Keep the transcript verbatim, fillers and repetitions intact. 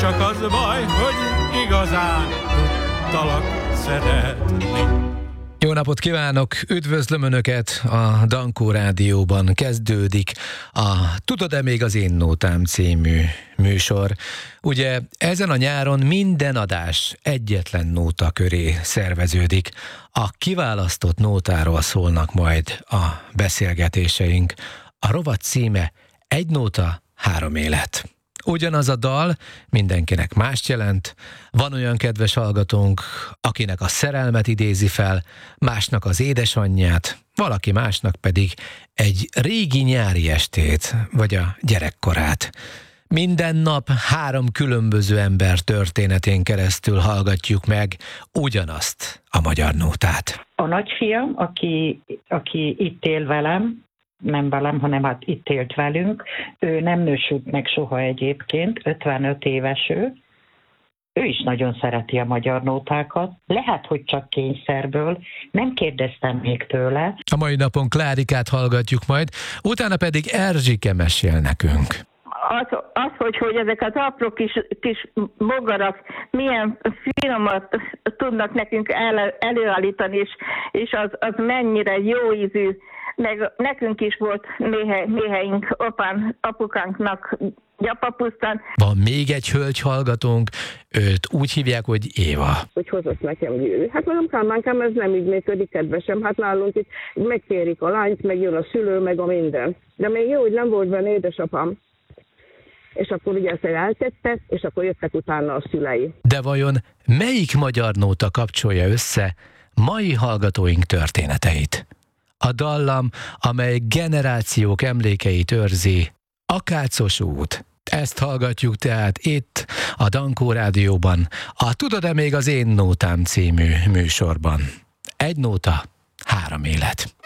csak az baj, hogy igazán tudtalak szeretni. Jó napot kívánok! Üdvözlöm Önöket! A Dankó Rádióban kezdődik a Tudod-e még az én nótám című műsor. Ugye ezen a nyáron minden adás egyetlen nóta köré szerveződik. A kiválasztott nótáról szólnak majd a beszélgetéseink. A rovat címe Egy nóta, három élet. Ugyanaz a dal mindenkinek mást jelent. Van olyan kedves hallgatónk, akinek a szerelmet idézi fel, másnak az édesanyját, valaki másnak pedig egy régi nyári estét, vagy a gyerekkorát. Minden nap három különböző ember történetén keresztül hallgatjuk meg ugyanazt a magyar nótát. A nagyfiam, aki, aki itt él velem, nem velem, hanem hát itt élt velünk. Ő nem nősült meg soha egyébként, ötvenöt éves ő. Ő is nagyon szereti a magyar nótákat. Lehet, hogy csak kényszerből. Nem kérdeztem még tőle. A mai napon Klárikát hallgatjuk majd, utána pedig Erzsike mesél nekünk. Az, az hogy, hogy ezek az apró kis, kis bogarak milyen finomat tudnak nekünk el, előállítani, és, és az, az mennyire jó ízű. Meg nekünk is volt néhe, néheink, apán, apukánknak gyapapusztán. Van még egy hölgy hallgatónk, őt úgy hívják, hogy Éva. Hogy hozott nekem gyűrű. Hát mondom, Kálmánkám, ez nem így működik, kedvesem. Hát nálunk itt megkérik a lányt, meg jön a szülő, meg a minden. De még jó, hogy nem volt benne édesapám. És akkor ugye ezt eltette, és akkor jöttek utána a szülei. De vajon melyik magyar nóta kapcsolja össze mai hallgatóink történeteit? A dallam, amely generációk emlékeit őrzi, Akácos út. Ezt hallgatjuk tehát itt, a Dankó Rádióban, a Tudod-e még az én nótám című műsorban. Egy nóta, három élet.